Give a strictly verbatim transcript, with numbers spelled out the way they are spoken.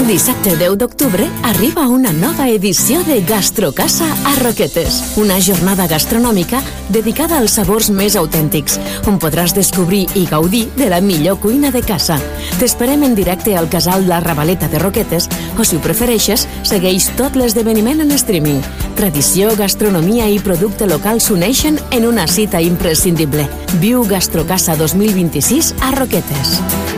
Dissabte deu d'octubre arriba una nova edició de Gastrocasa a Roquetes, una jornada gastronòmica dedicada als sabors més autèntics, on podràs descobrir i gaudir de la millor cuina de casa. T'esperem en directe al Casal La Ravaleta de Roquetes o, si ho prefereixes, segueix tot l'esdeveniment en streaming. Tradició, gastronomia i producte local s'uneixen en una cita imprescindible. Viu Gastrocasa dos mil vint-i-sis a Roquetes.